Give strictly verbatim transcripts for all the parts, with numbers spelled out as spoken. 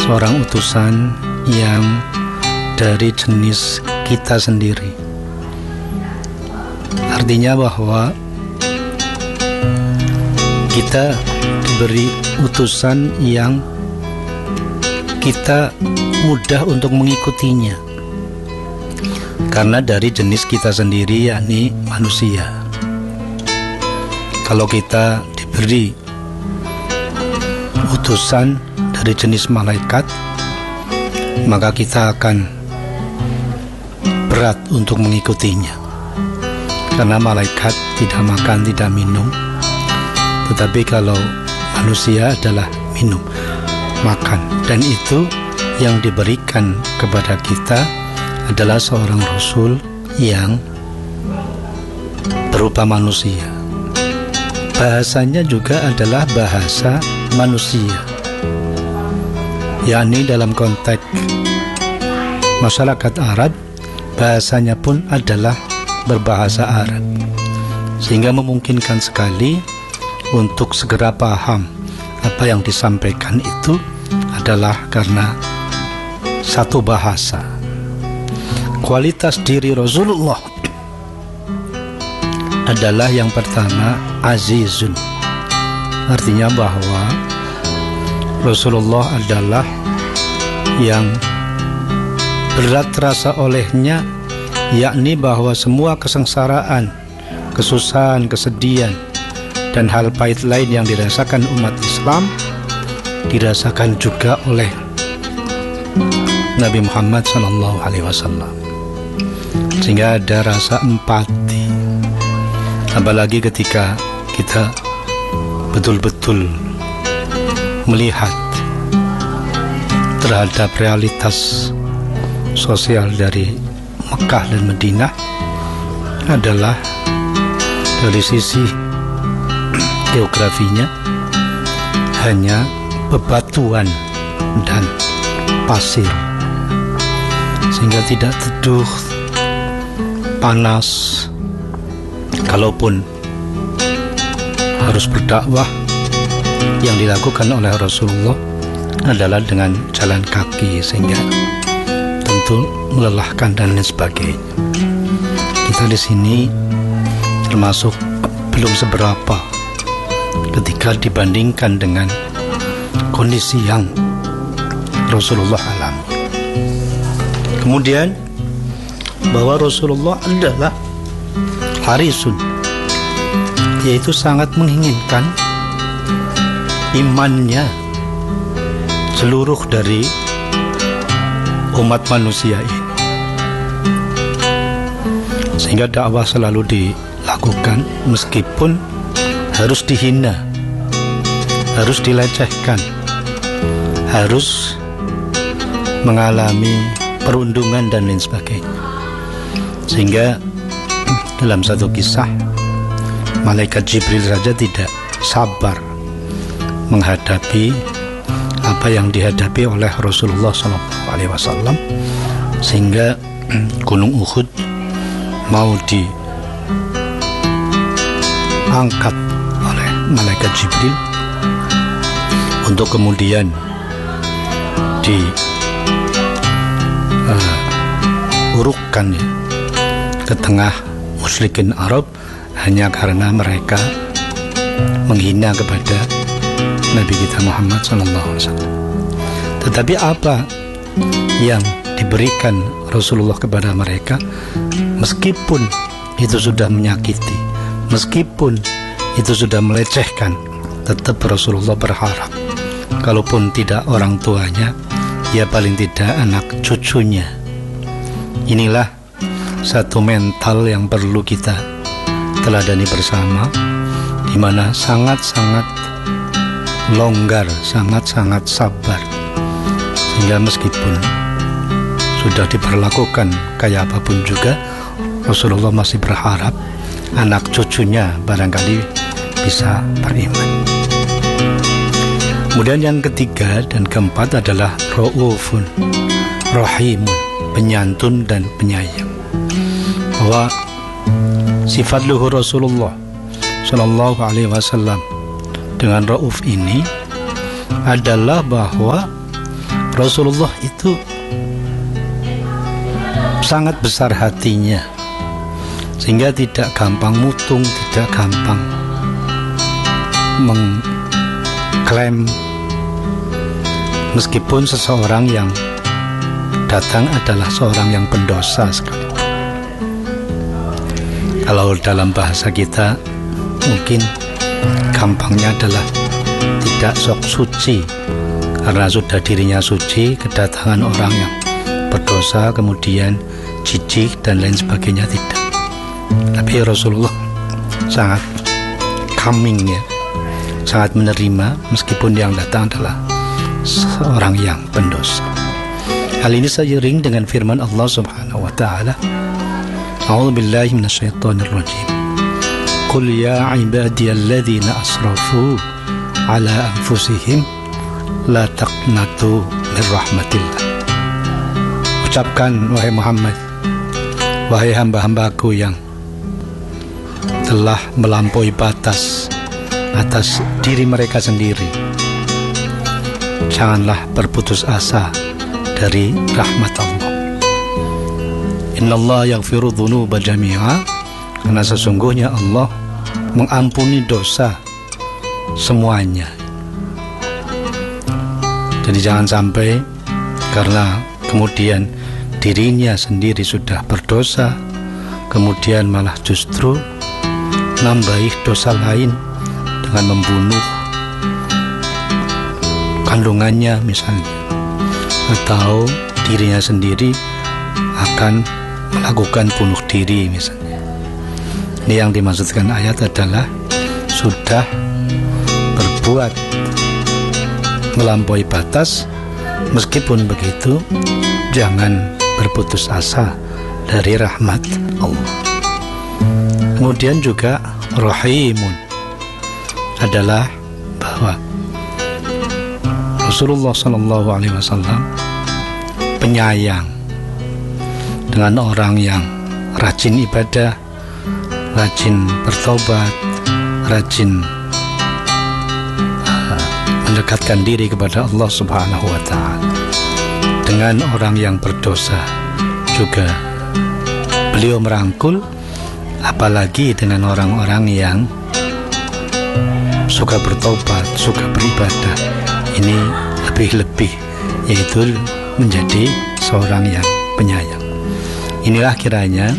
seorang utusan yang dari jenis kita sendiri. Artinya bahwa kita diberi utusan yang kita mudah untuk mengikutinya, karena dari jenis kita sendiri, yakni manusia. Kalau kita diberi utusan dari jenis malaikat, maka kita akan berat untuk mengikutinya, karena malaikat tidak makan, tidak minum. Tetapi kalau manusia adalah minum, makan, dan itu yang diberikan kepada kita adalah seorang Rasul yang berupa manusia. Bahasanya juga adalah bahasa manusia, yakni dalam konteks masyarakat Arab, bahasanya pun adalah berbahasa Arab, sehingga memungkinkan sekali untuk segera paham apa yang disampaikan itu adalah karena satu bahasa. Kualitas diri Rasulullah adalah yang pertama azizun, artinya bahwa Rasulullah adalah yang berat terasa olehnya, yakni bahwa semua kesengsaraan, kesusahan, kesedihan, dan hal pahit lain yang dirasakan umat Islam dirasakan juga oleh Nabi Muhammad shallallahu alaihi wasallam, sehingga ada rasa empati. Apalagi ketika kita betul-betul melihat terhadap realitas sosial dari Mekah dan Madinah adalah dari sisi geografinya hanya bebatuan dan pasir, sehingga tidak teduh, panas. Kalaupun harus berdakwah, yang dilakukan oleh Rasulullah adalah dengan jalan kaki, sehingga tentu melelahkan dan lain sebagainya. Kita di sini termasuk belum seberapa ketika dibandingkan dengan kondisi yang Rasulullah alami. Kemudian bahwa Rasulullah adalah harisun, yaitu sangat menginginkan imannya seluruh dari umat manusia ini, sehingga dakwah selalu dilakukan meskipun harus dihina, harus dilecehkan, harus mengalami perundungan dan lain sebagainya. Sehingga dalam satu kisah, malaikat Jibril saja tidak sabar menghadapi apa yang dihadapi oleh Rasulullah shallallahu alaihi wasallam, sehingga gunung Uhud mau diangkat oleh malaikat Jibril untuk kemudian di uh, urukkan ya, ke tengah musyrikin Arab, hanya karena mereka menghina kepada Nabi kita Muhammad shallallahu alaihi wasallam. Tetapi apa yang diberikan Rasulullah kepada mereka, meskipun itu sudah menyakiti, meskipun itu sudah melecehkan, tetap Rasulullah berharap, kalaupun tidak orang tuanya, ya paling tidak anak cucunya. Inilah satu mental yang perlu kita teladani bersama, di mana sangat-sangat longgar, sangat-sangat sabar, sehingga meskipun sudah diperlakukan kayak apapun juga, Rasulullah masih berharap anak cucunya barangkali bisa beriman. Kemudian yang ketiga dan keempat adalah Ra'ufun Rahimun, penyantun dan penyayang. Bahwa sifat luhur Rasulullah Shallallahu Alaihi Wasallam dengan Ra'uf ini adalah bahwa Rasulullah itu sangat besar hatinya, sehingga tidak gampang mutung, tidak gampang mengklaim meskipun seseorang yang datang adalah seorang yang pendosa sekali. Kalau dalam bahasa kita mungkin gampangnya adalah tidak sok suci, karena sudah dirinya suci, kedatangan orang yang berdosa kemudian jijik dan lain sebagainya tidak. Tapi Rasulullah sangat coming ya, sangat menerima meskipun yang datang adalah seorang yang pendosa. Hal ini seiring dengan firman Allah Subhanahu wa taala, A'udzubillahi minasyaitonirrajim. Qul ya ibadiyalladzina asrafu ala anfusihim la taqnatu min rahmatillah. Ucapkan wahai Muhammad, wahai hamba-hambaku yang telah melampaui batas atas diri mereka sendiri, janganlah berputus asa dari rahmat Allah. Innallaha yaghfiru dzunuba jami'a, karena sesungguhnya Allah mengampuni dosa semuanya. Jadi jangan sampai karena kemudian dirinya sendiri sudah berdosa, kemudian malah justru nambahi dosa lain dengan membunuh kandungannya misalnya, atau dirinya sendiri akan melakukan bunuh diri misalnya. Ini yang dimaksudkan ayat adalah sudah berbuat melampaui batas. Meskipun begitu, jangan berputus asa dari rahmat Allah. Kemudian juga rahimun adalah bahwa Rasulullah shallallahu alaihi wasallam penyayang dengan orang yang rajin ibadah, rajin bertobat, rajin uh, mendekatkan diri kepada Allah Subhanahu wa taala. Dengan orang yang berdosa juga beliau merangkul, apalagi dengan orang-orang yang suka bertobat, suka beribadah. Ini lebih-lebih, yaitu menjadi seorang yang penyayang. Inilah kiranya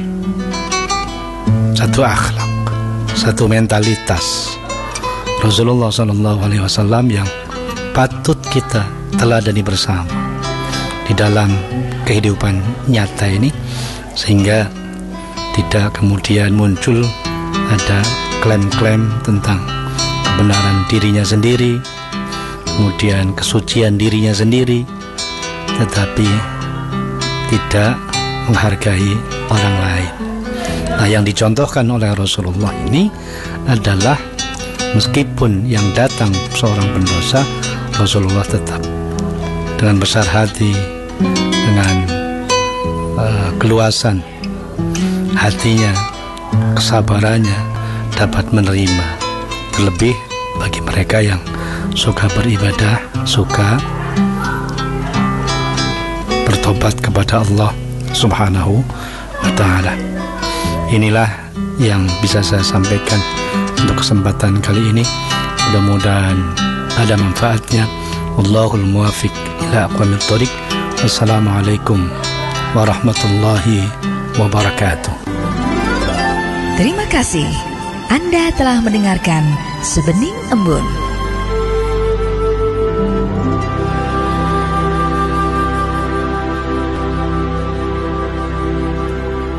satu akhlak, satu mentalitas Rasulullah shallallahu alaihi wasallam yang patut kita teladani bersama di dalam kehidupan nyata ini, sehingga tidak kemudian muncul ada klaim-klaim tentang kebenaran dirinya sendiri, kemudian kesucian dirinya sendiri, tetapi tidak menghargai orang lain. Nah, yang dicontohkan oleh Rasulullah ini adalah meskipun yang datang seorang pendosa, Rasulullah tetap dengan besar hati, dengan uh, keluasan hatinya, kesabarannya dapat menerima. Terlebih bagi mereka yang suka beribadah, suka bertobat kepada Allah Subhanahu wa ta'ala. Inilah yang bisa saya sampaikan untuk kesempatan kali ini. Mudah-mudahan ada manfaatnya. Wallahul muwafiq ila aqwamit thoriq. Wassalamualaikum warahmatullahi wabarakatuh. Terima kasih. Anda telah mendengarkan Sebening Embun.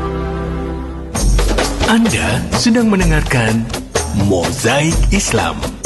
Anda sedang mendengarkan Mozaik Islam.